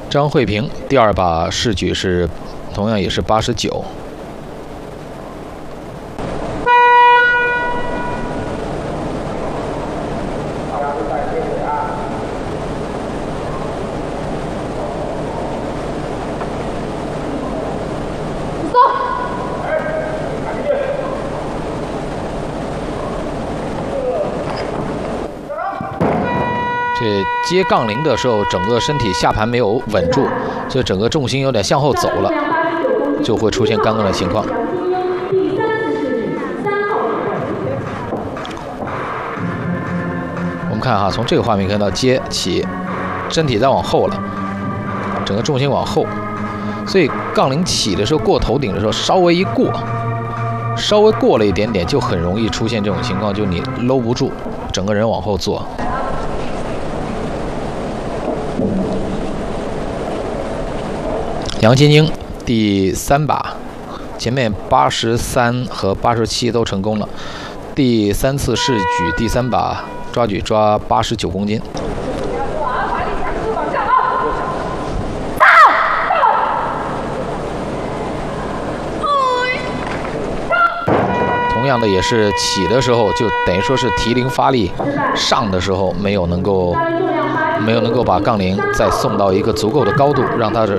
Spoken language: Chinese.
张慧萍第2把试举是同样也是89。这接杠铃的时候，整个身体下盘没有稳住，所以整个重心有点向后走了，就会出现刚刚的情况。我们看哈，从这个画面看到接起，身体在往后了，整个重心往后，所以杠铃起的时候过头顶的时候，稍微过了一点点，就很容易出现这种情况，就你搂不住，整个人往后坐。杨晶晶第3把，前面83和87都成功了，第3次试举第3把抓举抓89公斤。同样的也是起的时候，就等于说是提铃发力，上的时候没有能够把杠铃再送到一个足够的高度，让它的